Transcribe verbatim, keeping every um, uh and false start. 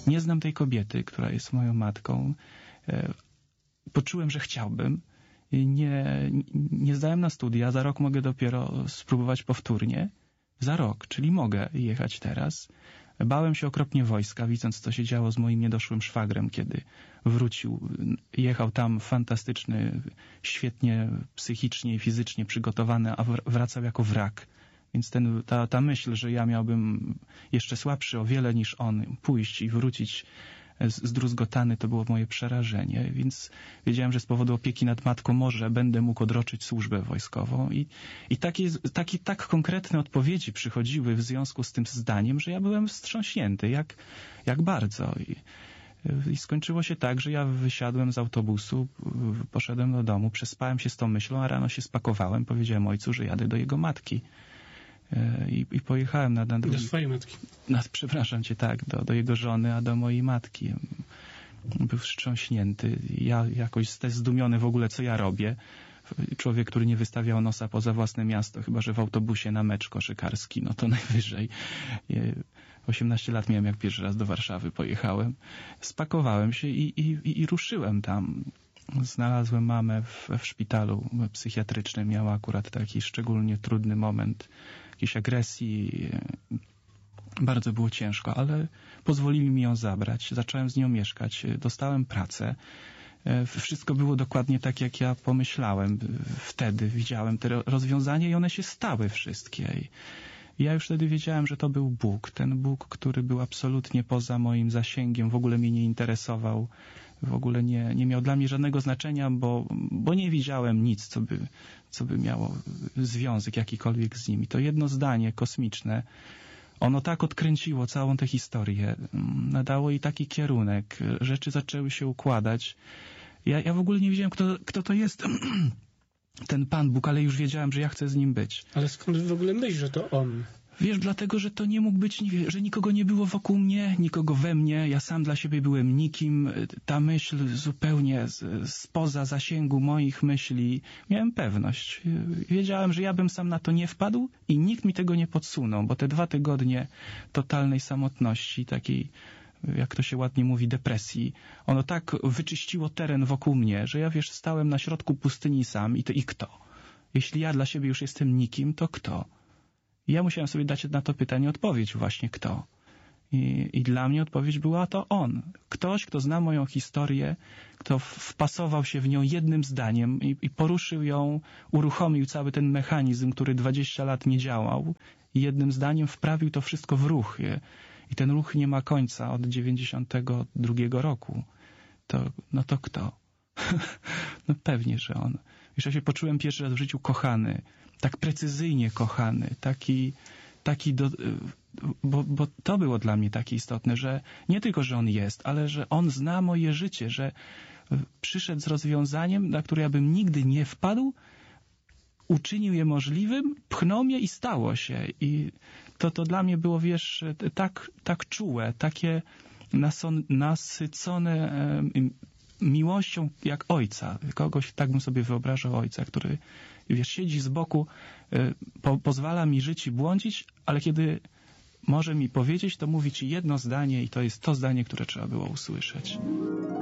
Nie znam tej kobiety, która jest moją matką. Poczułem, że chciałbym. Nie, nie zdałem na studia. Za rok mogę dopiero spróbować powtórnie. Za rok, czyli mogę jechać teraz. Bałem się okropnie wojska, widząc, co się działo z moim niedoszłym szwagrem, kiedy wrócił. Jechał tam fantastyczny, świetnie psychicznie i fizycznie przygotowany, a wracał jako wrak. Więc ten, ta, ta myśl, że ja miałbym jeszcze słabszy o wiele niż on, pójść i wrócić zdruzgotany, to było moje przerażenie. Więc wiedziałem, że z powodu opieki nad matką może będę mógł odroczyć służbę wojskową. I, i takie, takie tak konkretne odpowiedzi przychodziły w związku z tym zdaniem, że ja byłem wstrząśnięty. Jak, jak bardzo. I, I skończyło się tak, że ja wysiadłem z autobusu, poszedłem do domu, przespałem się z tą myślą, a rano się spakowałem, powiedziałem ojcu, że jadę do jego matki. I, i pojechałem na, na drugi... Do swojej matki. Na, przepraszam cię, tak, do, do jego żony, a do mojej matki. Był wstrząśnięty. Ja jakoś zdumiony w ogóle, co ja robię. Człowiek, który nie wystawiał nosa poza własne miasto, chyba że w autobusie na mecz koszykarski, no to najwyżej. osiemnaście lat miałem, jak pierwszy raz do Warszawy pojechałem. Spakowałem się i, i, i ruszyłem tam. Znalazłem mamę w, w szpitalu psychiatrycznym. Miała akurat taki szczególnie trudny moment jakiejś agresji. Bardzo było ciężko, ale pozwolili mi ją zabrać. Zacząłem z nią mieszkać. Dostałem pracę. Wszystko było dokładnie tak, jak ja pomyślałem. Wtedy widziałem te rozwiązania i one się stały wszystkie. I ja już wtedy wiedziałem, że to był Bóg. Ten Bóg, który był absolutnie poza moim zasięgiem, w ogóle mnie nie interesował, w ogóle nie, nie miał dla mnie żadnego znaczenia, bo, bo nie widziałem nic, co by, co by miało związek jakikolwiek z nim. I to jedno zdanie kosmiczne, ono tak odkręciło całą tę historię, nadało jej taki kierunek, rzeczy zaczęły się układać. Ja, ja w ogóle nie wiedziałem, kto, kto to jest ten Pan Bóg, ale już wiedziałem, że ja chcę z nim być. Ale skąd w ogóle myśl, że to on? Wiesz, dlatego, że to nie mógł być, że nikogo nie było wokół mnie, nikogo we mnie, ja sam dla siebie byłem nikim, ta myśl zupełnie spoza zasięgu moich myśli. Miałem pewność. Wiedziałem, że ja bym sam na to nie wpadł i nikt mi tego nie podsunął, bo te dwa tygodnie totalnej samotności, takiej, jak to się ładnie mówi, depresji, ono tak wyczyściło teren wokół mnie, że ja, wiesz, stałem na środku pustyni sam i to i kto? Jeśli ja dla siebie już jestem nikim, to kto? I ja musiałem sobie dać na to pytanie odpowiedź właśnie kto. I, I dla mnie odpowiedź była to on. Ktoś, kto zna moją historię, kto wpasował się w nią jednym zdaniem i, i poruszył ją, uruchomił cały ten mechanizm, który dwadzieścia lat nie działał i jednym zdaniem wprawił to wszystko w ruch. I ten ruch nie ma końca od dziewięćdziesiątego drugiego roku. To, no to kto? No pewnie, że on. Wiesz, ja się poczułem pierwszy raz w życiu kochany, tak precyzyjnie kochany, taki, taki do, bo, bo to było dla mnie takie istotne, że nie tylko, że on jest, ale że on zna moje życie, że przyszedł z rozwiązaniem, na które ja bym nigdy nie wpadł, uczynił je możliwym, pchnął mnie i stało się. I to, to dla mnie było, wiesz, tak, tak czułe, takie nason, nasycone miłością jak ojca. Kogoś, tak bym sobie wyobrażał ojca, który, wiesz, siedzi z boku, po, pozwala mi żyć i błądzić, ale kiedy może mi powiedzieć, to mówi ci jedno zdanie i to jest to zdanie, które trzeba było usłyszeć.